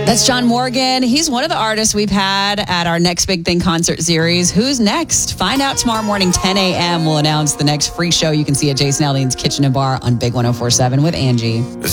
That's John Morgan. He's one of the artists we've had at our Next Big Thing concert series. Who's next? Find out tomorrow morning, 10 a.m. We'll announce the next free show you can see at Jason Aldean's Kitchen and Bar on Big 104.7 with Angie.